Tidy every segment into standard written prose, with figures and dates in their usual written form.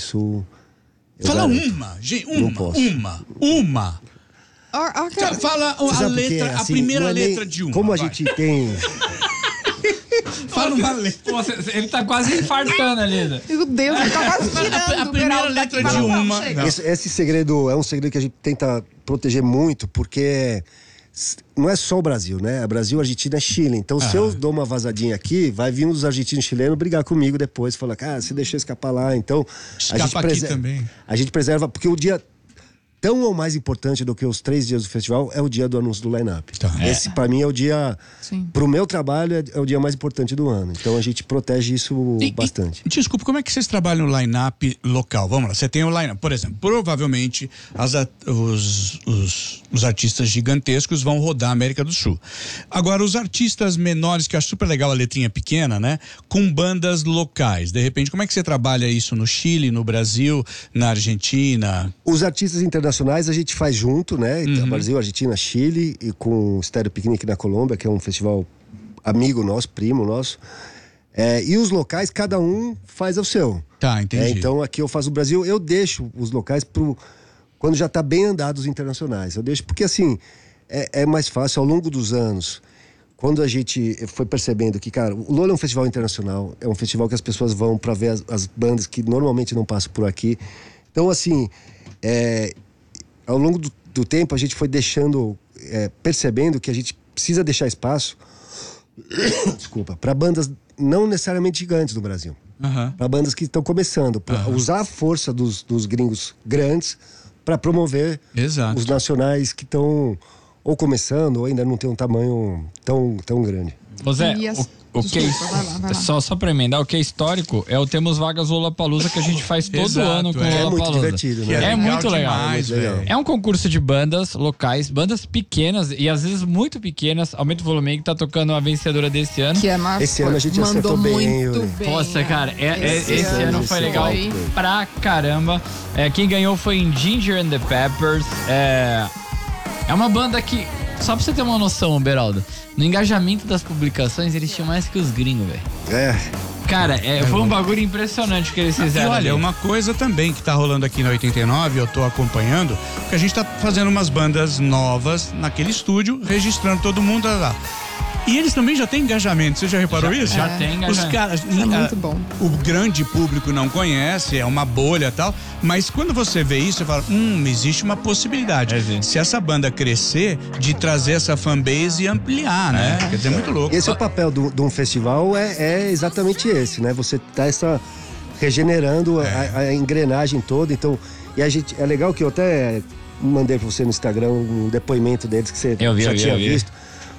Sul. Fala uma, gente, uma. Cara, fala a letra, assim, a primeira nem, letra de uma. Como a vai. gente tem... Fala uma letra. Pô, ele tá quase infartando ali. Né? Meu Deus, ele tá quase tirando. A primeira letra de uma. Esse segredo é um segredo que a gente tenta proteger muito, porque não é só o Brasil, né? É Brasil, Argentina, Chile. Então, se eu dou uma vazadinha aqui, vai vir um dos argentinos e chilenos brigar comigo depois. Falar, cara, você deixou escapar lá. Então, Escapa aqui também. A gente preserva, porque o dia tão ou mais importante do que os 3 dias do festival é o dia do anúncio do line-up. Tá. Esse, pra mim, é o dia... Sim. Pro meu trabalho, é o dia mais importante do ano. Então, a gente protege isso bastante. Desculpa, como é que vocês trabalham o line-up local? Vamos lá, você tem o line-up, por exemplo, provavelmente os artistas gigantescos vão rodar a América do Sul. Agora, os artistas menores, que eu acho super legal a letrinha pequena, né? Com bandas locais. De repente, como é que você trabalha isso no Chile, no Brasil, na Argentina? Os artistas internacionais a gente faz junto, né? Brasil, Argentina, Chile, e com o Stereo Picnic na Colômbia, que é um festival amigo nosso, primo nosso. E os locais, cada um faz o seu. Tá, entendi. Então aqui eu faço o Brasil, eu deixo os locais quando já tá bem andado os internacionais. Eu deixo, porque assim, é mais fácil ao longo dos anos. Quando a gente foi percebendo que, cara, o Lola é um festival internacional, é um festival que as pessoas vão para ver as bandas que normalmente não passam por aqui. Então, assim, ao longo do tempo a gente foi percebendo que a gente precisa deixar espaço desculpa, para bandas não necessariamente gigantes do Brasil, para bandas que estão começando, para usar a força dos gringos grandes para promover os nacionais que estão ou começando ou ainda não tem um tamanho tão grande. Ô Zé, o que vai lá. Só pra emendar, o que é histórico é o Temos Vagas Lollapalooza que a gente faz todo ano com o Lollapalooza. É muito divertido, né? É muito legal. Demais, legal. É um concurso de bandas locais, bandas pequenas e às vezes muito pequenas. Aumenta o volume aí que tá tocando a vencedora desse ano. Que é Esse ano a gente acertou mandou bem, muito Yuri. bem. Nossa, cara, esse ano foi legal foi. pra caramba. Quem ganhou foi em Ginger and the Peppers. É uma banda que, só pra você ter uma noção, Beraldo, no engajamento das publicações, eles tinham mais que os gringos, velho. Cara, foi um bagulho impressionante que eles fizeram. E olha, ali. uma coisa também que tá rolando aqui na 89, eu tô acompanhando, que a gente tá fazendo umas bandas novas naquele estúdio, registrando todo mundo lá. E eles também já têm engajamento, você já reparou isso? Já tem engajamento. Os caras, É muito bom. O grande público não conhece, é uma bolha e tal, mas quando você vê isso, você fala, existe uma possibilidade. Se essa banda crescer, de trazer essa fanbase e ampliar, né? Quer dizer, muito louco. Esse é o papel de um festival, é exatamente esse, né? Você tá regenerando a engrenagem toda, então, e a gente, é legal que eu até mandei pra você no Instagram um depoimento deles que você já tinha visto.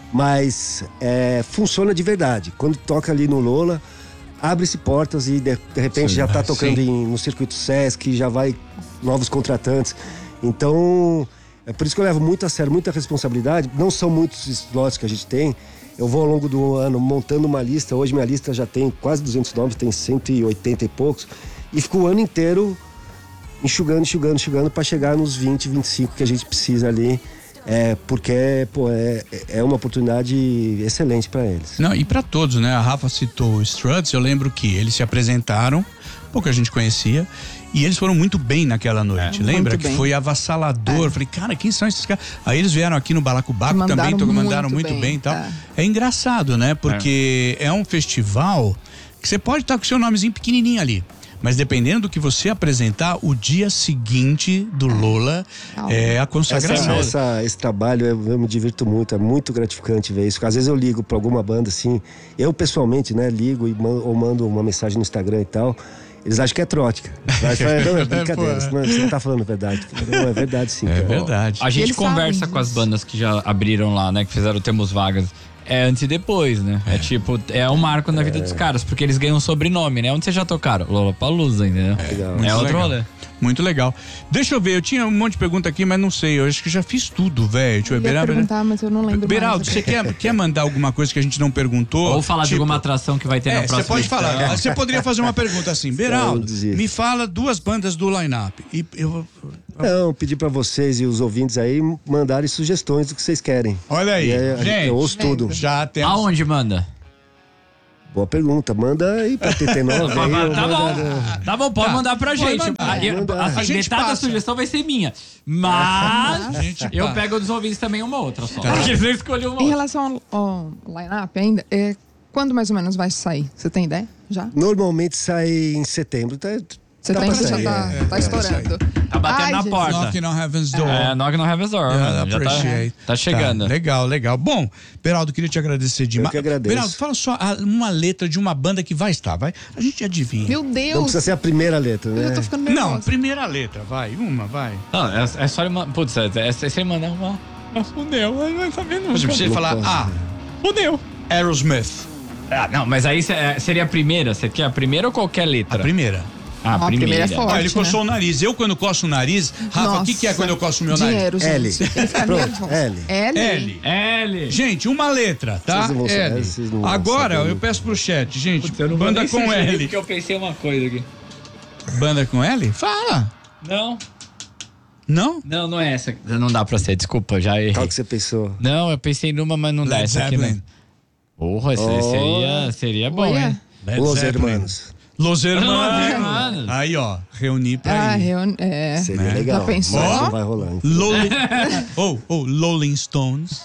Mas funciona de verdade. Quando toca ali no Lola, abre-se portas e de repente já tá tocando no circuito Sesc, já vai novos contratantes. Então, é por isso que eu levo muito a sério, muita responsabilidade. Não são muitos slots que a gente tem. Eu vou ao longo do ano montando uma lista. Hoje minha lista já tem quase 200 nomes, tem 180 e poucos. E fico o ano inteiro enxugando para chegar nos 20, 25 que a gente precisa ali. Porque é uma oportunidade excelente para eles. Não, e para todos, né? A Rafa citou o Struts, eu lembro que eles se apresentaram, pouca gente conhecia, e eles foram muito bem naquela noite. Lembra muito que bem. foi avassalador? Falei, cara, quem são esses caras? Aí eles vieram aqui no Balacobaco também, mandaram muito bem e tal. É engraçado, né? Porque é um festival que você pode estar com o seu nomezinho pequenininho ali. Mas dependendo do que você apresentar, o dia seguinte do Lola é a consagração. Esse trabalho eu me divirto muito, é muito gratificante ver isso. Às vezes eu ligo pra alguma banda assim, eu pessoalmente, né, ligo ou mando uma mensagem no Instagram e tal. Eles acham que é trote. Não, é brincadeira, você não tá falando a verdade. Não, é verdade sim. É verdade. A gente eles conversa sabem com as bandas que já abriram lá, né? Que fizeram Temos Vagas. Antes e depois, né? É um marco na vida dos caras, porque eles ganham um sobrenome, né? Onde vocês já tocaram? Lollapalooza, entendeu? Legal. Outro rolê. Muito legal. Deixa eu ver, eu tinha um monte de pergunta aqui, mas não sei. Eu acho que já fiz tudo, velho. Deixa eu ver. Eu ia perguntar, mas eu não lembro Beraldo, mais. você quer mandar alguma coisa que a gente não perguntou? Ou falar de alguma atração que vai ter na próxima Você pode edição. falar. Você poderia fazer uma pergunta assim, Beraldo, me fala 2 bandas do line-up. E eu... Não, pedir pra vocês e os ouvintes aí mandarem sugestões do que vocês querem. Olha aí, gente. Eu ouço tudo. Já temos... Aonde manda? Boa pergunta. Manda aí pra TT9. Tá bom, pode mandar pra gente. A gente metade da passa. sugestão vai ser minha. Mas eu pego dos ouvintes também uma outra só. Porque você escolheu uma Em outra. relação ao line-up ainda, quando mais ou menos vai sair? Você tem ideia? Já? Normalmente sai em setembro. Setembro pra já sair, tá estourando. Tá batendo na gente. porta. Knocking on Heaven's Door. Knock on Heaven's Door. Yeah, Já appreciate. tá chegando. Tá, legal. Bom, Beraldo, queria te agradecer demais. Eu que agradeço. Beraldo, fala só uma letra de uma banda que vai estar, vai. A gente adivinha. Meu Não Deus! precisa ser a primeira letra, Eu né? tô ficando nervosa. Não, primeira letra, vai. Vai. Não, é só ele mandar. Putz, se ele mandar uma. Fudeu, ele vai saber nunca. Você precisa falar, Fudeu. Aerosmith. Não, mas aí seria a primeira. Você quer a primeira ou qualquer letra? A primeira. A primeira. é forte. Ele coçou o nariz. Eu, quando coço o nariz, Rafa, o que é Nossa. quando eu coço o meu nariz? Dinheiro, gente. L. Ele fica Pronto, nervoso. L. L? L. Gente, uma letra, tá? Vocês não vão saber, L. vocês não vão Agora, saber. eu peço pro chat, gente, Eu não vou banda nem com sugerir, L. Porque eu pensei uma coisa aqui. Banda com L? Fala. Não. Não? Não é essa. Não dá pra ser, desculpa, já errei. Qual que você pensou? Não, eu pensei numa, mas não dá. Led Essa aqui não. Zeppelin. Porra, seria bom, Olha. hein? Led Los Zeppelin. Hermanos. Los Los Hermanos. Hermanos. Aí, ó, reunir pra ir. Seria legal. Já pensou? Mas não vai rolar. Rolling Stones.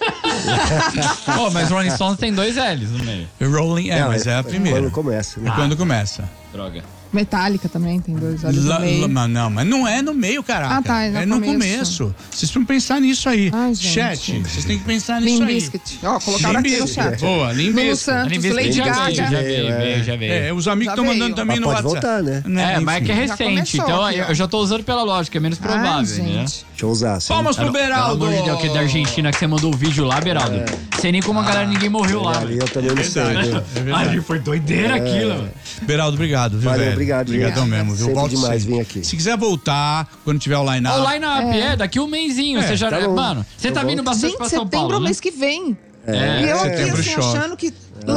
Mas Rolling Stones tem 2 L's no meio. Rolling, mas é a primeira. Quando começa, né? É quando começa. Droga. Metallica também tem 2 olhos no meio. Mas não é no meio, caraca. Ah, tá, é no no começo. começo. Vocês precisam pensar nisso aí. Ai, gente. Chat, vocês têm que pensar nisso Limp aí. Bizkit. Ó, colocaram aqui no chat. Boa, Limp Lulu Bizkit. Santos, Lady já Gaga. veio, já veio. É, os amigos Já estão mandando veio. também Mas no pode WhatsApp. voltar, né? Mas é que é Já recente, começou então aqui, ó. eu já tô usando pela lógica, é menos provável, Ai, né? gente. Deixa eu usar. Assim. Palmas pro Pelo Beraldo. amor de Deus, aquele da Argentina que você mandou o vídeo lá, Beraldo. Sei nem como a galera, ninguém morreu lá. Ali eu também não sei. Viu? Ali foi doideira aquilo, velho. Beraldo, obrigado, viu, Valeu, velho? obrigado, Obrigadão gente. mesmo, viu? Sempre Volte demais sempre. vir aqui. Se quiser voltar, quando tiver o line-up. O line-up, daqui um mêsinho. Você já. tá bom. Mano, você tá Eu vindo volto. bastante Gente, pra São setembro é Paulo, o né? mês que vem. É. E eu aqui, Setembro assim, chove. achando que...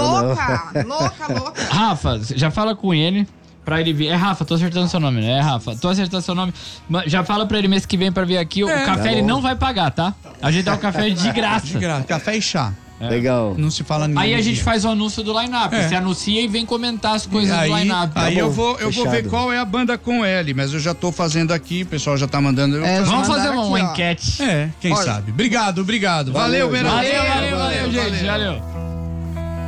Louca. Rafa, já fala com ele pra ele vir. É Rafa, tô acertando seu nome, né? É Rafa, tô acertando seu nome. Já fala pra ele mês que vem pra vir aqui. O café Tá ele bom. não vai pagar, tá? A gente dá o café de graça. De graça. Café e chá. Legal. Não se fala ninguém. Aí a gente faz o anúncio do line-up. Você anuncia e vem comentar as coisas do line-up. Aí Tá eu bom, vou fechado. ver qual é a banda com L, mas eu já tô fazendo aqui, o pessoal já tá mandando. Vamos fazer Mandaram uma aqui, ó. enquete. Quem Olha. sabe. Obrigado. Valeu, Beraldo. Valeu, gente. Valeu.